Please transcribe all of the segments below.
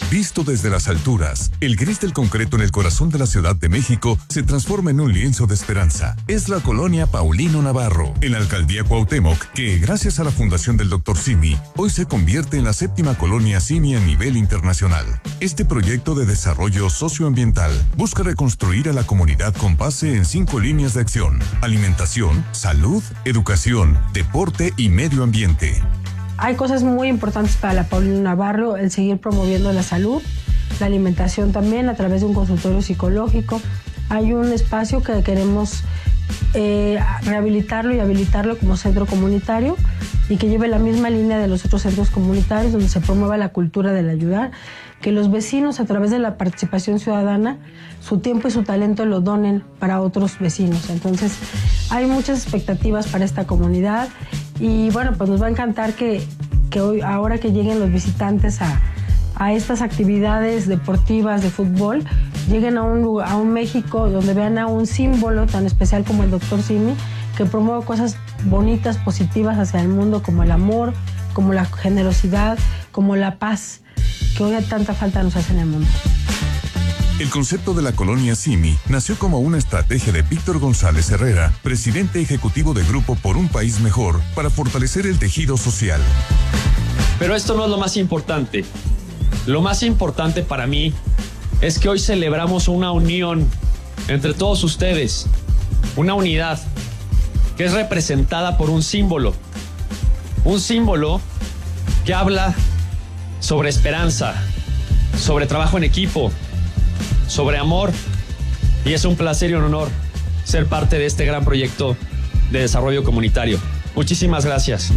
Visto desde las alturas, el gris del concreto en el corazón de la Ciudad de México se transforma en un lienzo de esperanza. Es la colonia Paulino Navarro, en la alcaldía Cuauhtémoc, que gracias a la fundación del Dr. Simi, hoy se convierte en la 7ª colonia Simi a nivel internacional. Este proyecto de desarrollo socioambiental busca reconstruir a la comunidad con base en 5 líneas de acción: alimentación, salud, educación, deporte y medio ambiente. Hay cosas muy importantes para la Paulino Navarro: el seguir promoviendo la salud, la alimentación también a través de un consultorio psicológico. Hay un espacio que queremos rehabilitarlo y habilitarlo como centro comunitario y que lleve la misma línea de los otros centros comunitarios, donde se promueva la cultura del ayudar, que los vecinos, a través de la participación ciudadana, su tiempo y su talento lo donen para otros vecinos. Entonces, hay muchas expectativas para esta comunidad y bueno, pues nos va a encantar que hoy, ahora que lleguen los visitantes a estas actividades deportivas de fútbol, lleguen a un México donde vean a un símbolo tan especial como el Dr. Simi, que promueve cosas bonitas, positivas hacia el mundo, como el amor, como la generosidad, como la paz, que hoy tanta falta nos hace en el mundo. El concepto de la colonia Simi nació como una estrategia de Víctor González Herrera, presidente ejecutivo de Grupo por un País Mejor, para fortalecer el tejido social. Pero esto no es lo más importante. Lo más importante para mí es que hoy celebramos una unión entre todos ustedes, una unidad que es representada por un símbolo que habla sobre esperanza, sobre trabajo en equipo, sobre amor, y es un placer y un honor ser parte de este gran proyecto de desarrollo comunitario. Muchísimas gracias.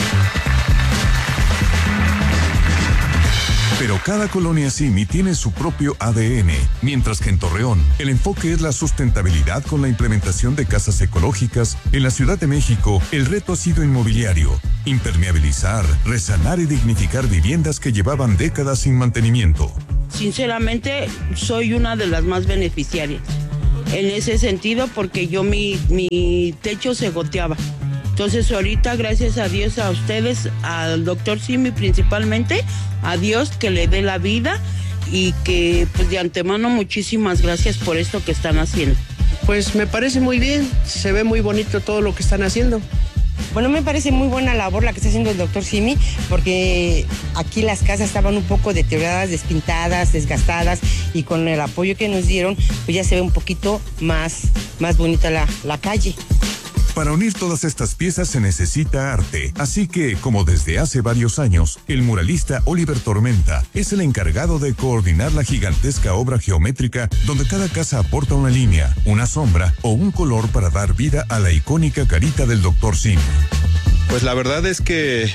Pero cada colonia Simi tiene su propio ADN, mientras que en Torreón el enfoque es la sustentabilidad con la implementación de casas ecológicas. En la Ciudad de México el reto ha sido inmobiliario: impermeabilizar, resanar y dignificar viviendas que llevaban décadas sin mantenimiento. Sinceramente, soy una de las más beneficiarias en ese sentido, porque yo mi techo se goteaba. Entonces ahorita, gracias a Dios, a ustedes, al Dr. Simi principalmente, a Dios que le dé la vida, y que pues de antemano muchísimas gracias por esto que están haciendo. Pues me parece muy bien, se ve muy bonito todo lo que están haciendo. Bueno, me parece muy buena labor la que está haciendo el Dr. Simi, porque aquí las casas estaban un poco deterioradas, despintadas, desgastadas, y con el apoyo que nos dieron, pues ya se ve un poquito más bonita la calle. Para unir todas estas piezas se necesita arte, así que, como desde hace varios años, el muralista Oliver Tormenta es el encargado de coordinar la gigantesca obra geométrica donde cada casa aporta una línea, una sombra o un color para dar vida a la icónica carita del Dr. Simi. Pues la verdad es que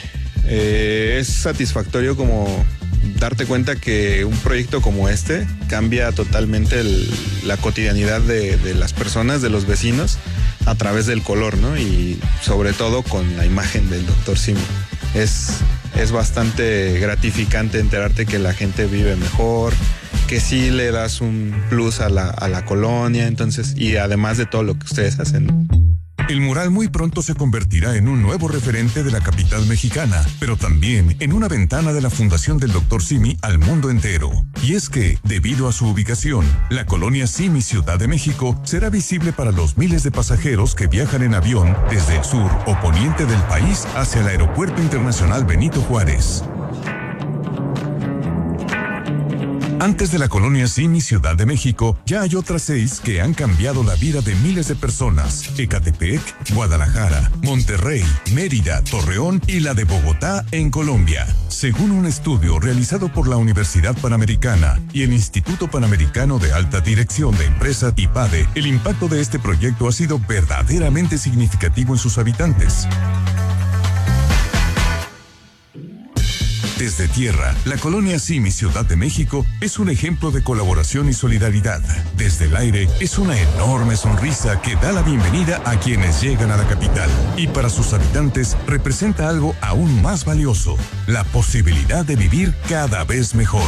es satisfactorio como darte cuenta que un proyecto como este cambia totalmente la cotidianidad de las personas, de los vecinos, a través del color, ¿no? Y sobre todo con la imagen del Dr. Simi. Es bastante gratificante enterarte que la gente vive mejor, que sí le das un plus a la colonia, entonces, y además de todo lo que ustedes hacen. El mural muy pronto se convertirá en un nuevo referente de la capital mexicana, pero también en una ventana de la fundación del Dr. Simi al mundo entero. Y es que, debido a su ubicación, la colonia Simi Ciudad de México será visible para los miles de pasajeros que viajan en avión desde el sur o poniente del país hacia el Aeropuerto Internacional Benito Juárez. Antes de la colonia Simi Ciudad de México, ya hay otras 6 que han cambiado la vida de miles de personas: Ecatepec, Guadalajara, Monterrey, Mérida, Torreón y la de Bogotá en Colombia. Según un estudio realizado por la Universidad Panamericana y el Instituto Panamericano de Alta Dirección de Empresas IPADE, el impacto de este proyecto ha sido verdaderamente significativo en sus habitantes. Desde tierra, la colonia Simi Ciudad de México es un ejemplo de colaboración y solidaridad. Desde el aire, es una enorme sonrisa que da la bienvenida a quienes llegan a la capital. Y para sus habitantes, representa algo aún más valioso: la posibilidad de vivir cada vez mejor.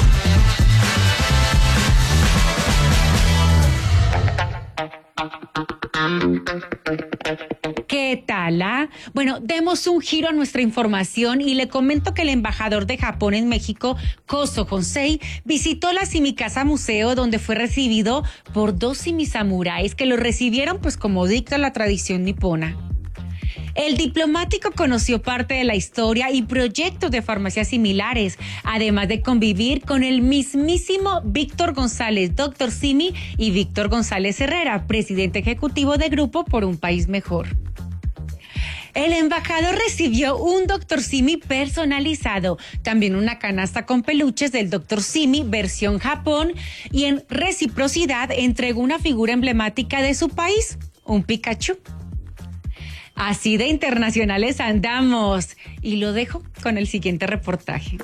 ¿Qué ¿Qué tal? Bueno, demos un giro a nuestra información y le comento que el embajador de Japón en México, Kozo Honsei, visitó la Simikasa Museo, donde fue recibido por 2 simisamuráis que lo recibieron pues como dicta la tradición nipona. El diplomático conoció parte de la historia y proyectos de farmacias similares, además de convivir con el mismísimo Víctor González, Dr. Simi, y Víctor González Herrera, presidente ejecutivo de Grupo por un País Mejor. El embajador recibió un Dr. Simi personalizado, también una canasta con peluches del Dr. Simi versión Japón, y en reciprocidad entregó una figura emblemática de su país, un Pikachu. Así de internacionales andamos. Y lo dejo con el siguiente reportaje.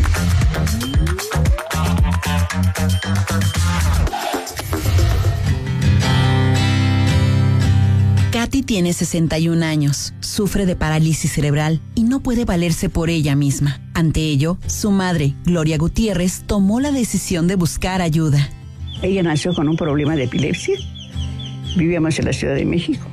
Katy tiene 61 años, sufre de parálisis cerebral y no puede valerse por ella misma. Ante ello, su madre, Gloria Gutiérrez, tomó la decisión de buscar ayuda. Ella nació con un problema de epilepsia. Vivíamos en la Ciudad de México.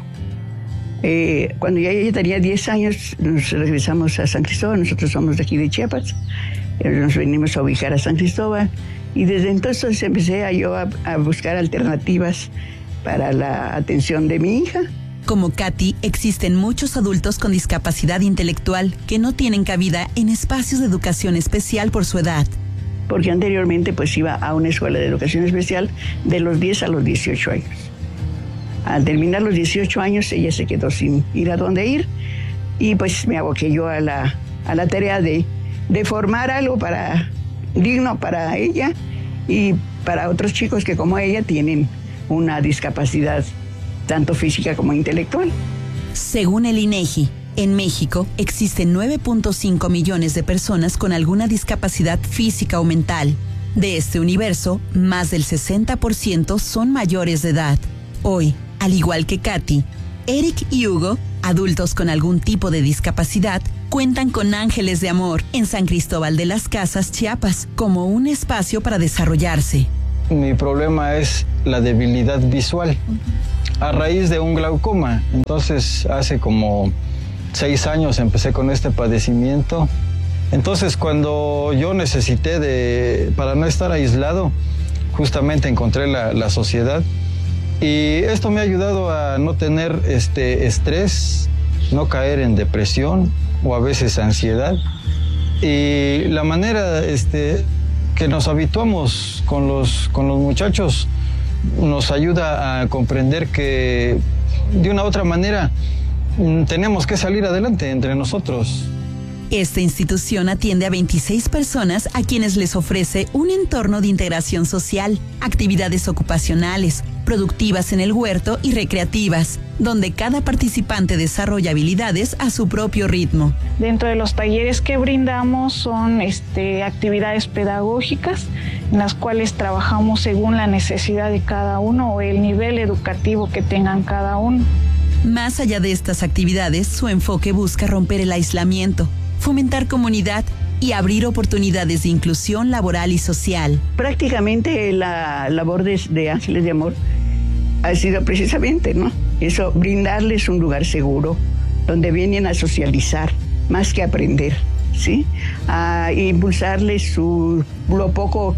Cuando ya ella tenía 10 años, nos regresamos a San Cristóbal. Nosotros somos de aquí de Chiapas. Nos venimos a ubicar a San Cristóbal. Y desde entonces empecé a buscar alternativas para la atención de mi hija. Como Katy, existen muchos adultos con discapacidad intelectual que no tienen cabida en espacios de educación especial por su edad. Porque anteriormente pues iba a una escuela de educación especial de los 10 a los 18 años. Al terminar los 18 años, ella se quedó sin ir a dónde ir y pues me aboqué yo a la tarea de formar algo digno para ella y para otros chicos que como ella tienen una discapacidad tanto física como intelectual. Según el INEGI, en México existen 9.5 millones de personas con alguna discapacidad física o mental. De este universo, más del 60% son mayores de edad. Hoy, al igual que Katy, Eric y Hugo, adultos con algún tipo de discapacidad, cuentan con Ángeles de Amor en San Cristóbal de las Casas, Chiapas, como un espacio para desarrollarse. Mi problema es la debilidad visual a raíz de un glaucoma. Entonces, hace como 6 años empecé con este padecimiento. Entonces, cuando yo necesité para no estar aislado, justamente encontré la sociedad. Y esto me ha ayudado a no tener estrés, no caer en depresión o a veces ansiedad. Y la manera que nos habituamos con los muchachos nos ayuda a comprender que de una u otra manera tenemos que salir adelante entre nosotros. Esta institución atiende a 26 personas a quienes les ofrece un entorno de integración social, actividades ocupacionales, productivas en el huerto y recreativas, donde cada participante desarrolla habilidades a su propio ritmo. Dentro de los talleres que brindamos son actividades pedagógicas en las cuales trabajamos según la necesidad de cada uno o el nivel educativo que tengan cada uno. Más allá de estas actividades, su enfoque busca romper el aislamiento, fomentar comunidad y abrir oportunidades de inclusión laboral y social. Prácticamente la labor de Ángeles de Amor ha sido precisamente, ¿no? Eso, brindarles un lugar seguro donde vienen a socializar más que aprender, ¿sí? A impulsarles sus pocos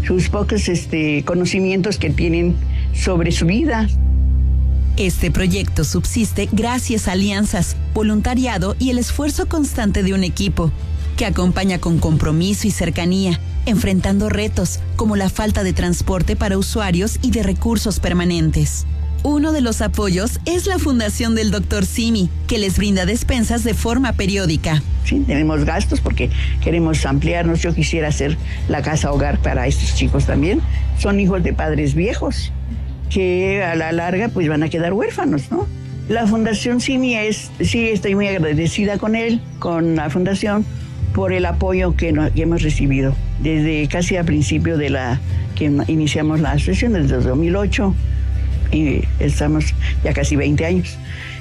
conocimientos que tienen sobre su vida. Este proyecto subsiste gracias a alianzas, voluntariado y el esfuerzo constante de un equipo que acompaña con compromiso y cercanía, enfrentando retos como la falta de transporte para usuarios y de recursos permanentes. Uno de los apoyos es la Fundación del Dr. Simi, que les brinda despensas de forma periódica. Sí, tenemos gastos porque queremos ampliarnos. Yo quisiera hacer la casa hogar para estos chicos también. Son hijos de padres viejos que a la larga pues van a quedar huérfanos, ¿no? La Fundación Simi sí, estoy muy agradecida con la Fundación, por el apoyo que hemos recibido desde casi al principio que iniciamos la asociación, desde 2008, y estamos ya casi 20 años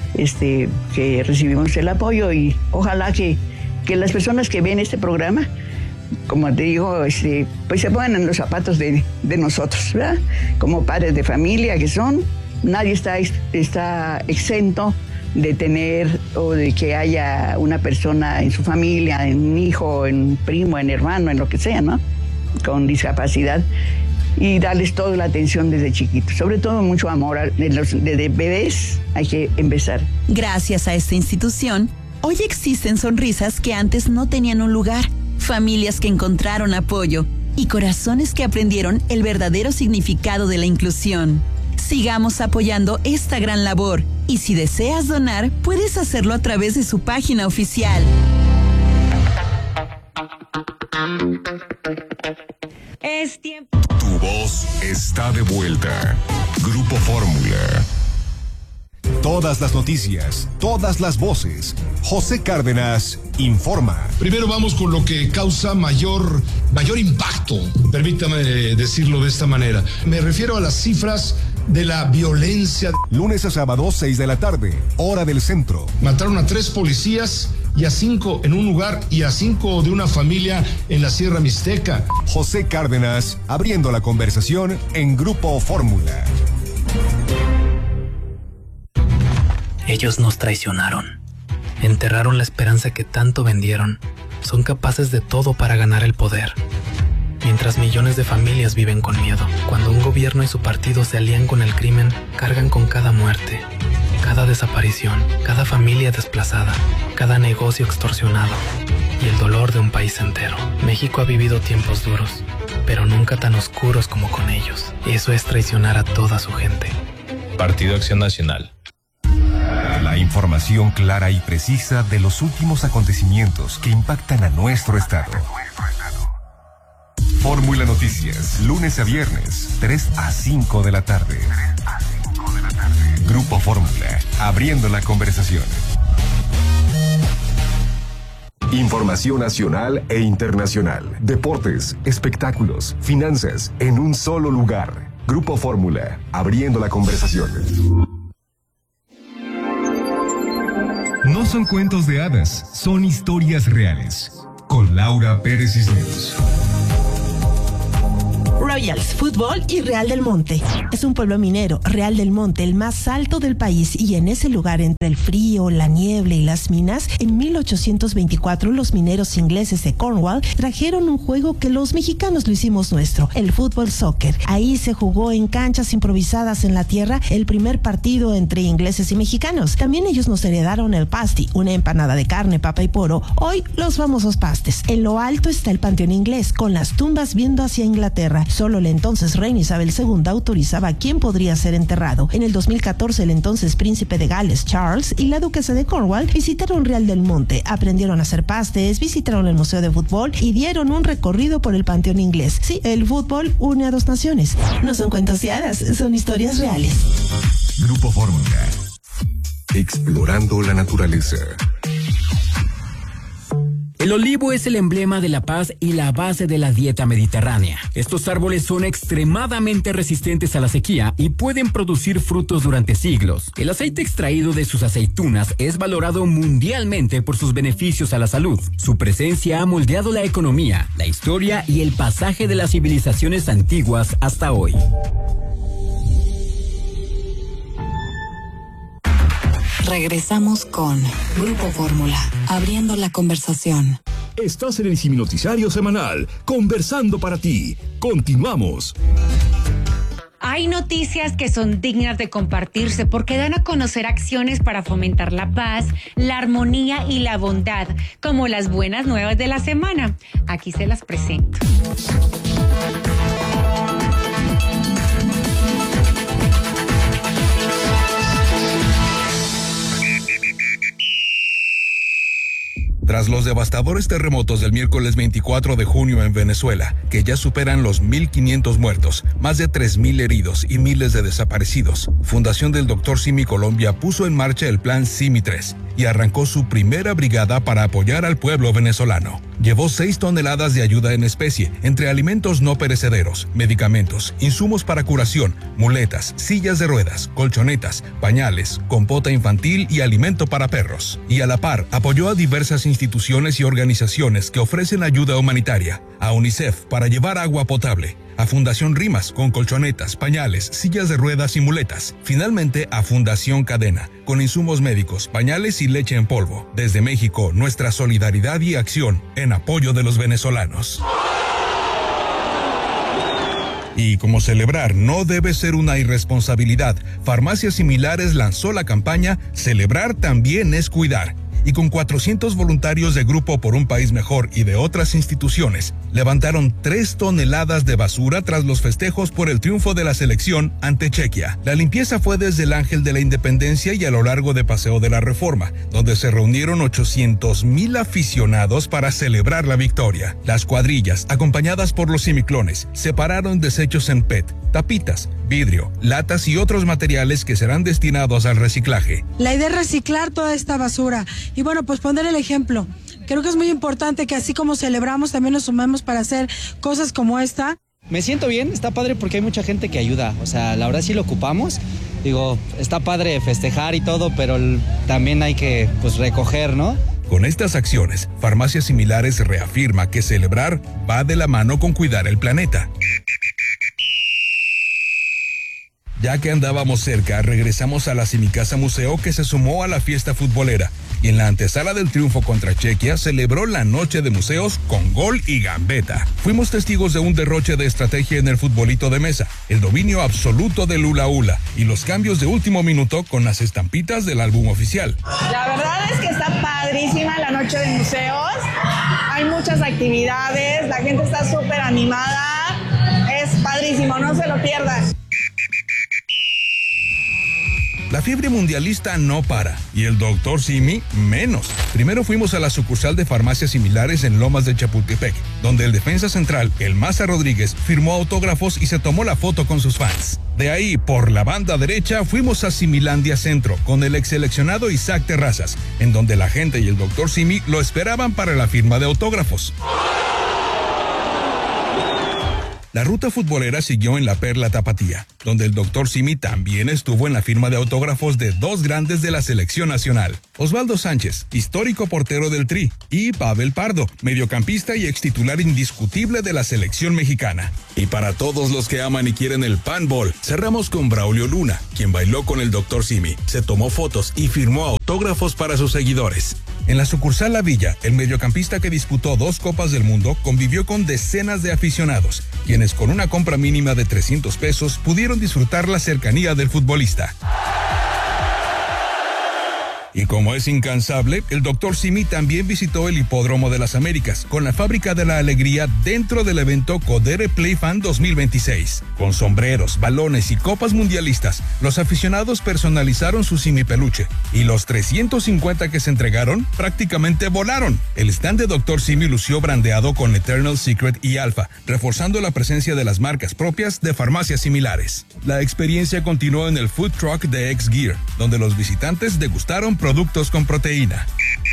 que recibimos el apoyo, y ojalá que las personas que ven este programa, como te digo, pues se pongan en los zapatos de nosotros, ¿verdad? Como padres de familia que son, nadie está exento de tener o de que haya una persona en su familia, en un hijo, en un primo, en hermano, en lo que sea, ¿no? Con discapacidad, y darles toda la atención desde chiquitos, sobre todo mucho amor. Desde bebés hay que empezar. Gracias a esta institución, hoy existen sonrisas que antes no tenían un lugar, familias que encontraron apoyo y corazones que aprendieron el verdadero significado de la inclusión. Sigamos apoyando esta gran labor, y si deseas donar, puedes hacerlo a través de su página oficial. Es tiempo. Tu voz está de vuelta. Grupo Fórmula. Todas las noticias, todas las voces. José Cárdenas informa. Primero vamos con lo que causa mayor impacto, permítame decirlo de esta manera. Me refiero a las cifras de la violencia. Lunes a sábado, 6 de la tarde, hora del centro. Mataron a 3 policías y a 5 en un lugar y a 5 de una familia en la Sierra Mixteca. José Cárdenas abriendo la conversación en Grupo Fórmula. Ellos nos traicionaron. Enterraron la esperanza que tanto vendieron. Son capaces de todo para ganar el poder. Mientras millones de familias viven con miedo. Cuando un gobierno y su partido se alían con el crimen, cargan con cada muerte, cada desaparición, cada familia desplazada, cada negocio extorsionado y el dolor de un país entero. México ha vivido tiempos duros, pero nunca tan oscuros como con ellos. Eso es traicionar a toda su gente. Partido Acción Nacional. La información clara y precisa de los últimos acontecimientos que impactan a nuestro estado. Fórmula Noticias, lunes a viernes, 3 a 5 de la tarde. Grupo Fórmula, abriendo la conversación. Información nacional e internacional, deportes, espectáculos, finanzas, en un solo lugar. Grupo Fórmula, abriendo la conversación. No son cuentos de hadas, son historias reales. Con Laura Pérez Cisneros. Royals Fútbol y Real del Monte. Es un pueblo minero, Real del Monte, el más alto del país, y en ese lugar entre el frío, la niebla y las minas, en 1824 los mineros ingleses de Cornwall trajeron un juego que los mexicanos lo hicimos nuestro, el fútbol soccer. Ahí se jugó en canchas improvisadas en la tierra el primer partido entre ingleses y mexicanos. También ellos nos heredaron el pasty, una empanada de carne, papa y poro, hoy los famosos pastes. En lo alto está el panteón inglés, con las tumbas viendo hacia Inglaterra. Solo la entonces reina Isabel II autorizaba quién podría ser enterrado. En el 2014, el entonces príncipe de Gales, Charles, y la duquesa de Cornwall visitaron Real del Monte, aprendieron a hacer pastes, visitaron el museo de fútbol y dieron un recorrido por el panteón inglés. Sí, el fútbol une a dos naciones. No son cuentos de hadas, son historias reales. Grupo Fórmula. Explorando la naturaleza. El olivo es el emblema de la paz y la base de la dieta mediterránea. Estos árboles son extremadamente resistentes a la sequía y pueden producir frutos durante siglos. El aceite extraído de sus aceitunas es valorado mundialmente por sus beneficios a la salud. Su presencia ha moldeado la economía, la historia y el pasaje de las civilizaciones antiguas hasta hoy. Regresamos con Grupo Fórmula, abriendo la conversación. Estás en el Ciminoticiario Semanal, conversando para ti. Continuamos. Hay noticias que son dignas de compartirse porque dan a conocer acciones para fomentar la paz, la armonía y la bondad, como las buenas nuevas de la semana. Aquí se las presento. Tras los devastadores terremotos del miércoles 24 de junio en Venezuela, que ya superan los 1,500 muertos, más de 3,000 heridos y miles de desaparecidos, Fundación del Dr. Simi Colombia puso en marcha el Plan Simi 3 y arrancó su primera brigada para apoyar al pueblo venezolano. Llevó 6 toneladas de ayuda en especie, entre alimentos no perecederos, medicamentos, insumos para curación, muletas, sillas de ruedas, colchonetas, pañales, compota infantil y alimento para perros. Y a la par, apoyó a diversas instituciones y organizaciones que ofrecen ayuda humanitaria, a UNICEF para llevar agua potable, a Fundación Rimas, con colchonetas, pañales, sillas de ruedas y muletas. Finalmente, a Fundación Cadena, con insumos médicos, pañales y leche en polvo. Desde México, nuestra solidaridad y acción en apoyo de los venezolanos. Y como celebrar no debe ser una irresponsabilidad, Farmacias Similares lanzó la campaña Celebrar también es cuidar. Y con 400 voluntarios de Grupo por un País Mejor y de otras instituciones, levantaron 3 toneladas de basura tras los festejos por el triunfo de la selección ante Chequia. La limpieza fue desde el Ángel de la Independencia y a lo largo de Paseo de la Reforma, donde se reunieron 800,000 aficionados para celebrar la victoria. Las cuadrillas, acompañadas por los Simiclones, separaron desechos en PET, tapitas, vidrio, latas y otros materiales que serán destinados al reciclaje. La idea es reciclar toda esta basura y bueno, pues poner el ejemplo. Creo que es muy importante que así como celebramos, también nos sumemos para hacer cosas como esta. Me siento bien, está padre porque hay mucha gente que ayuda, o sea, la verdad sí lo ocupamos. Digo, está padre festejar y todo, pero también hay que, pues, recoger, ¿no? Con estas acciones, Farmacias Similares reafirma que celebrar va de la mano con cuidar el planeta. Ya que andábamos cerca, regresamos a la Simicasa Museo, que se sumó a la fiesta futbolera y en la antesala del triunfo contra Chequia celebró la noche de museos con gol y gambeta. Fuimos testigos de un derroche de estrategia en el futbolito de mesa, el dominio absoluto del hula hula y los cambios de último minuto con las estampitas del álbum oficial. La verdad es que está padrísima la noche de museos, hay muchas actividades, la gente está súper animada, es padrísimo, no se lo pierdan. La fiebre mundialista no para, y el Dr. Simi menos. Primero fuimos a la sucursal de Farmacias Similares en Lomas de Chapultepec, donde el defensa central, el Maza Rodríguez, firmó autógrafos y se tomó la foto con sus fans. De ahí, por la banda derecha, fuimos a Similandia Centro, con el ex seleccionado Isaac Terrazas, en donde la gente y el Dr. Simi lo esperaban para la firma de autógrafos. La ruta futbolera siguió en la Perla Tapatía, donde el Dr. Simi también estuvo en la firma de autógrafos de 2 grandes de la selección nacional, Osvaldo Sánchez, histórico portero del Tri, y Pavel Pardo, mediocampista y extitular indiscutible de la selección mexicana. Y para todos los que aman y quieren el panball, cerramos con Braulio Luna, quien bailó con el Dr. Simi, se tomó fotos y firmó autógrafos para sus seguidores. En la sucursal La Villa, el mediocampista que disputó 2 Copas del Mundo convivió con decenas de aficionados, quienes con una compra mínima de 300 pesos pudieron disfrutar la cercanía del futbolista. Y como es incansable, el Dr. Simi también visitó el Hipódromo de las Américas con la Fábrica de la Alegría dentro del evento Codere Play Fan 2026. Con sombreros, balones y copas mundialistas, los aficionados personalizaron su Simi peluche y los 350 que se entregaron prácticamente volaron. El stand de Dr. Simi lució brandeado con Eternal Secret y Alpha, reforzando la presencia de las marcas propias de Farmacias Similares. La experiencia continuó en el Food Truck de X Gear, donde los visitantes degustaron productos con proteína.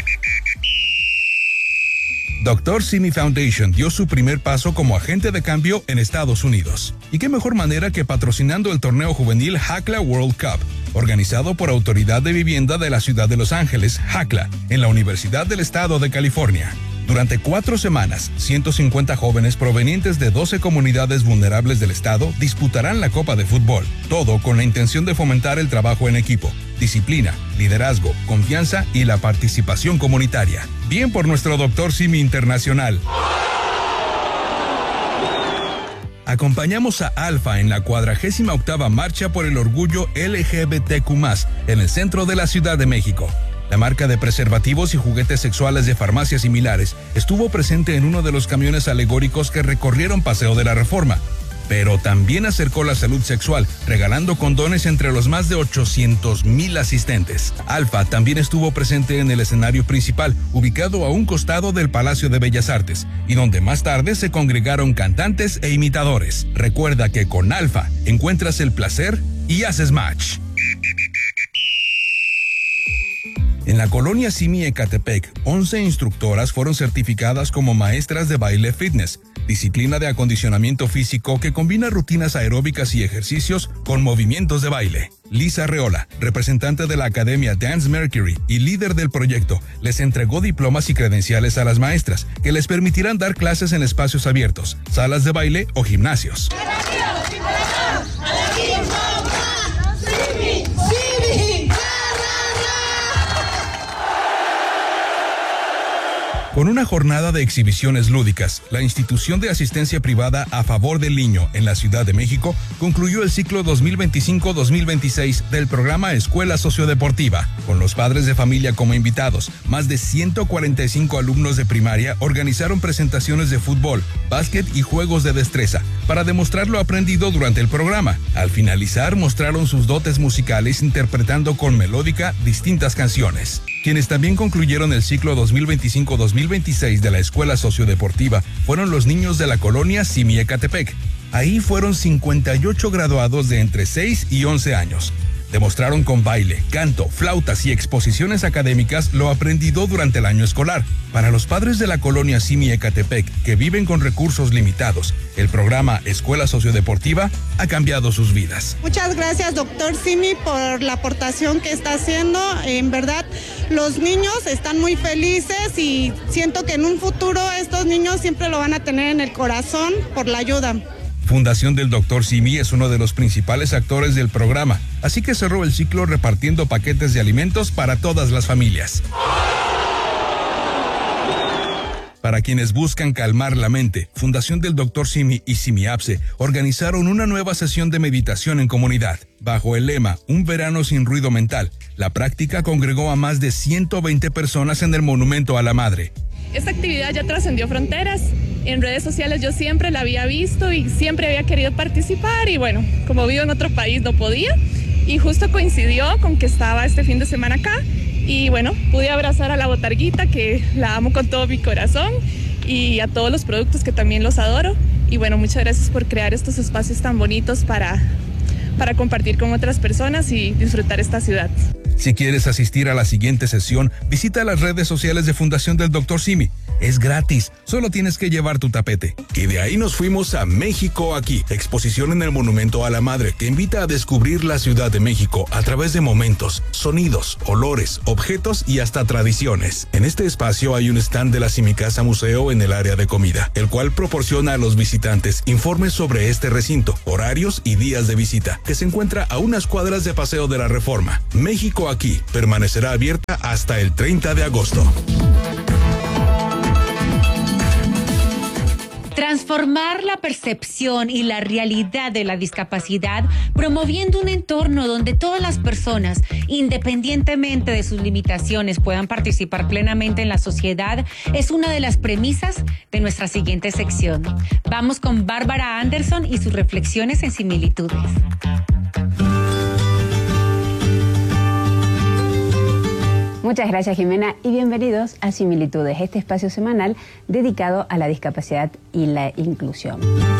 Dr. Simi Foundation dio su primer paso como agente de cambio en Estados Unidos. Y qué mejor manera que patrocinando el torneo juvenil Hacla World Cup, organizado por Autoridad de Vivienda de la Ciudad de Los Ángeles, Hacla, en la Universidad del Estado de California. Durante 4 semanas, 150 jóvenes provenientes de 12 comunidades vulnerables del estado disputarán la Copa de Fútbol, todo con la intención de fomentar el trabajo en equipo, disciplina, liderazgo, confianza y la participación comunitaria. Bien por nuestro Dr. Simi Internacional. Acompañamos a Alfa en la 48ª Marcha por el Orgullo LGBTQ+, en el centro de la Ciudad de México. La marca de preservativos y juguetes sexuales de Farmacias Similares estuvo presente en uno de los camiones alegóricos que recorrieron Paseo de la Reforma, pero también acercó la salud sexual, regalando condones entre los más de 800,000 asistentes. Alfa también estuvo presente en el escenario principal, ubicado a un costado del Palacio de Bellas Artes, y donde más tarde se congregaron cantantes e imitadores. Recuerda que con Alfa encuentras el placer y haces match. En la colonia Simi Ecatepec, 11 instructoras fueron certificadas como maestras de baile fitness, disciplina de acondicionamiento físico que combina rutinas aeróbicas y ejercicios con movimientos de baile. Lisa Reola, representante de la Academia Dance Mercury y líder del proyecto, les entregó diplomas y credenciales a las maestras que les permitirán dar clases en espacios abiertos, salas de baile o gimnasios. Con una jornada de exhibiciones lúdicas, la institución de asistencia privada a favor del niño en la Ciudad de México concluyó el ciclo 2025-2026 del programa Escuela Sociodeportiva. Con los padres de familia como invitados, más de 145 alumnos de primaria organizaron presentaciones de fútbol, básquet y juegos de destreza para demostrar lo aprendido durante el programa. Al finalizar, mostraron sus dotes musicales interpretando con melódica distintas canciones. Quienes también concluyeron el ciclo 2025-2026 de la Escuela Sociodeportiva fueron los niños de la colonia Simi Ecatepec. Ahí fueron 58 graduados de entre 6 y 11 años. Demostraron con baile, canto, flautas y exposiciones académicas lo aprendido durante el año escolar. Para los padres de la colonia Simi Ecatepec que viven con recursos limitados, el programa Escuela Sociodeportiva ha cambiado sus vidas. Muchas gracias, doctor Simi, por la aportación que está haciendo. En verdad, los niños están muy felices y siento que en un futuro estos niños siempre lo van a tener en el corazón por la ayuda. Fundación del Dr. Simi es uno de los principales actores del programa, así que cerró el ciclo repartiendo paquetes de alimentos para todas las familias. Para quienes buscan calmar la mente, Fundación del Dr. Simi y Simiapse organizaron una nueva sesión de meditación en comunidad. Bajo el lema Un verano sin ruido mental, la práctica congregó a más de 120 personas en el Monumento a la Madre. Esta actividad ya trascendió fronteras. En redes sociales yo siempre la había visto y siempre había querido participar y bueno, como vivo en otro país no podía y justo coincidió con que estaba este fin de semana acá y bueno, pude abrazar a la botarguita que la amo con todo mi corazón y a todos los productos que también los adoro y bueno, muchas gracias por crear estos espacios tan bonitos para compartir con otras personas y disfrutar esta ciudad. Si quieres asistir a la siguiente sesión, visita las redes sociales de Fundación del Dr. Simi. Es gratis, solo tienes que llevar tu tapete. Y de ahí nos fuimos a México Aquí, exposición en el Monumento a la Madre que invita a descubrir la Ciudad de México a través de momentos, sonidos, olores, objetos y hasta tradiciones. En este espacio hay un stand de la Simicasa Museo en el área de comida, el cual proporciona a los visitantes informes sobre este recinto, horarios y días de visita, que se encuentra a unas cuadras de Paseo de la Reforma. México Aquí permanecerá abierta hasta el 30 de agosto. Transformar la percepción y la realidad de la discapacidad, promoviendo un entorno donde todas las personas, independientemente de sus limitaciones, puedan participar plenamente en la sociedad, es una de las premisas de nuestra siguiente sección. Vamos con Bárbara Anderson y sus reflexiones en similitudes. Muchas gracias, Jimena, y bienvenidos a Similitudes, este espacio semanal dedicado a la discapacidad y la inclusión.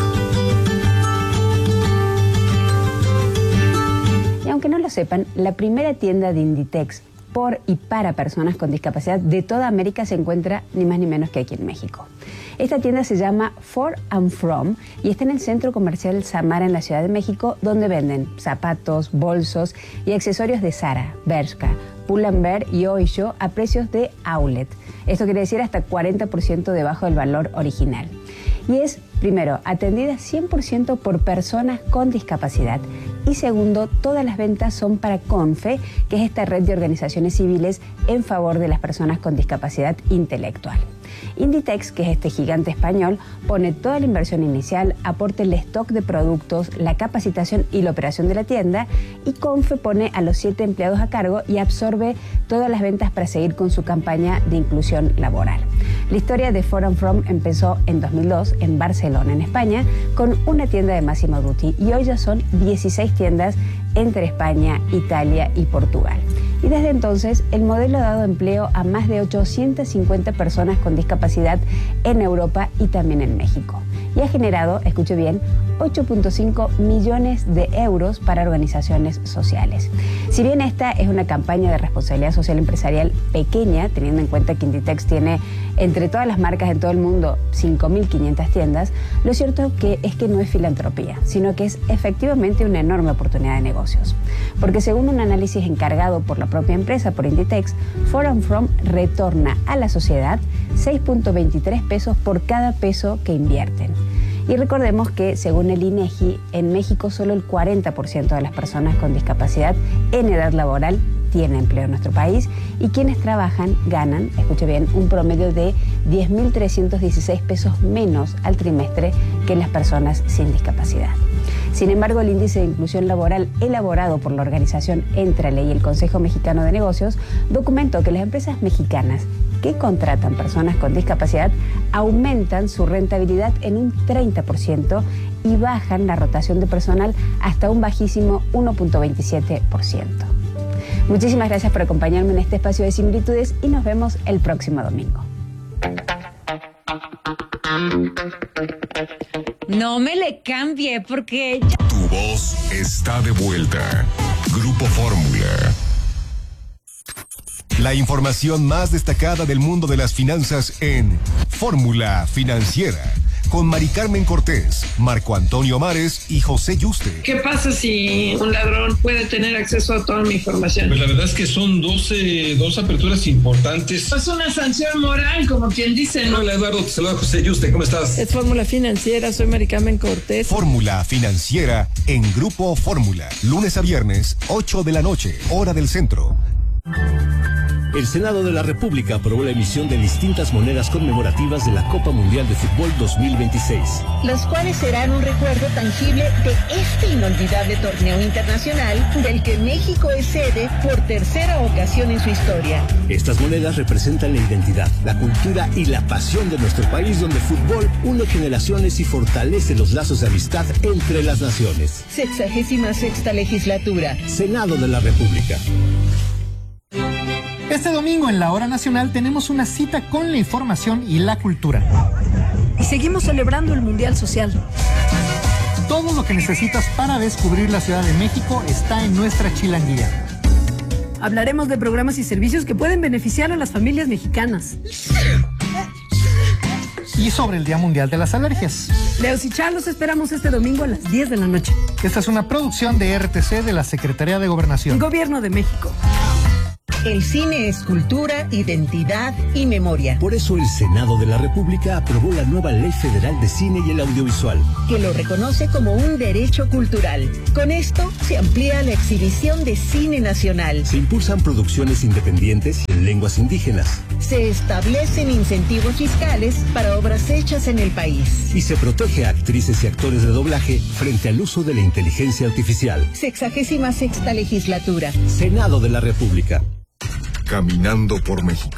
Y aunque no lo sepan, la primera tienda de Inditex por y para personas con discapacidad de toda América se encuentra ni más ni menos que aquí en México. Esta tienda se llama For and From y está en el Centro Comercial Samara en la Ciudad de México, donde venden zapatos, bolsos y accesorios de Zara, Bershka, Pull&Bear y Oysho a precios de outlet. Esto quiere decir hasta 40% debajo del valor original. Y es, primero, atendida 100% por personas con discapacidad. Y segundo, todas las ventas son para CONFE, que es esta red de organizaciones civiles en favor de las personas con discapacidad intelectual. Inditex, que es este gigante español, pone toda la inversión inicial, aporta el stock de productos, la capacitación y la operación de la tienda, y CONFE pone a los 7 empleados a cargo y absorbe todas las ventas para seguir con su campaña de inclusión laboral. La historia de For and From empezó en 2002 en Barcelona, en España, con una tienda de Massimo Dutti y hoy ya son 16 tiendas entre España, Italia y Portugal. Y desde entonces, el modelo ha dado empleo a más de 850 personas con discapacidad en Europa y también en México. Y ha generado, escuche bien, 8.5 millones de euros para organizaciones sociales. Si bien esta es una campaña de responsabilidad social empresarial pequeña, teniendo en cuenta que Inditex tiene entre todas las marcas en todo el mundo 5.500 tiendas, lo cierto es que no es filantropía, sino que es efectivamente una enorme oportunidad de negocios. Porque según un análisis encargado por la propia empresa, por Inditex, For and From retorna a la sociedad 6.23 pesos por cada peso que invierten. Y recordemos que, según el INEGI, en México solo el 40% de las personas con discapacidad en edad laboral tiene empleo en nuestro país y quienes trabajan ganan, escuche bien, un promedio de 10.316 pesos menos al trimestre que las personas sin discapacidad. Sin embargo, el índice de inclusión laboral elaborado por la organización Éntrale y el Consejo Mexicano de Negocios documentó que las empresas mexicanas que contratan personas con discapacidad aumentan su rentabilidad en un 30% y bajan la rotación de personal hasta un bajísimo 1.27%. Muchísimas gracias por acompañarme en este espacio de similitudes y nos vemos el próximo domingo. No me le cambie porque... Tu voz está de vuelta. Grupo Fórmula. La información más destacada del mundo de las finanzas en Fórmula Financiera. Con Mari Carmen Cortés, Marco Antonio Mares y José Yuste. ¿Qué pasa si un ladrón puede tener acceso a toda mi información? Pues la verdad es que son dos aperturas importantes. Es una sanción moral, como quien dice, ¿no? Hola Eduardo, te saluda José Yuste, ¿cómo estás? Es Fórmula Financiera, soy Mari Carmen Cortés. Fórmula Financiera en Grupo Fórmula. Lunes a viernes, 8 de la noche, hora del centro. El Senado de la República aprobó la emisión de distintas monedas conmemorativas de la Copa Mundial de Fútbol 2026. Los cuales serán un recuerdo tangible de este inolvidable torneo internacional del que México es sede por tercera ocasión en su historia. Estas monedas representan la identidad, la cultura y la pasión de nuestro país, donde el fútbol une generaciones y fortalece los lazos de amistad entre las naciones. 66ª legislatura. Senado de la República. Este domingo en la Hora Nacional tenemos una cita con la información y la cultura. Y seguimos celebrando el Mundial Social. Todo lo que necesitas para descubrir la Ciudad de México está en nuestra chilanguía. Hablaremos de programas y servicios que pueden beneficiar a las familias mexicanas. Y sobre el Día Mundial de las Alergias. Leos y Char, los esperamos este domingo a las 10 de la noche. Esta es una producción de RTC de la Secretaría de Gobernación. Gobierno de México. El cine es cultura, identidad y memoria. Por eso el Senado de la República aprobó la nueva Ley Federal de Cine y el Audiovisual, que lo reconoce como un derecho cultural. Con esto se amplía la exhibición de cine nacional. Se impulsan producciones independientes en lenguas indígenas. Se establecen incentivos fiscales para obras hechas en el país. Y se protege a actrices y actores de doblaje frente al uso de la inteligencia artificial. 66ª legislatura. Senado de la República. Caminando por México.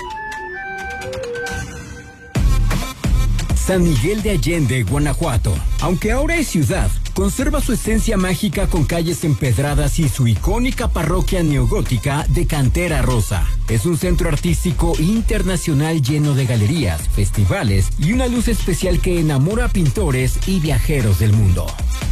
San Miguel de Allende, Guanajuato. Aunque ahora es ciudad, conserva su esencia mágica con calles empedradas y su icónica parroquia neogótica de cantera rosa. Es un centro artístico internacional lleno de galerías, festivales y una luz especial que enamora a pintores y viajeros del mundo.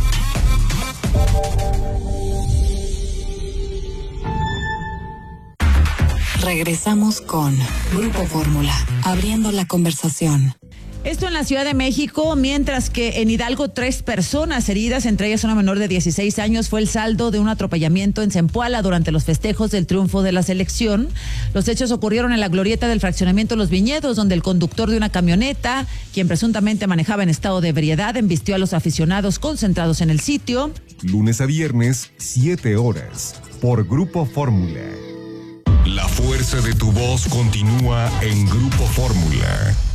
Regresamos con Grupo Fórmula, abriendo la conversación. Esto en la Ciudad de México, mientras que en Hidalgo 3 personas heridas, entre ellas una menor de 16 años, fue el saldo de un atropellamiento en Zempoala durante los festejos del triunfo de la selección. Los hechos ocurrieron en la glorieta del fraccionamiento Los Viñedos, donde el conductor de una camioneta, quien presuntamente manejaba en estado de ebriedad, embistió a los aficionados concentrados en el sitio. Lunes a viernes, 7 horas, por Grupo Fórmula. La fuerza de tu voz continúa en Grupo Fórmula.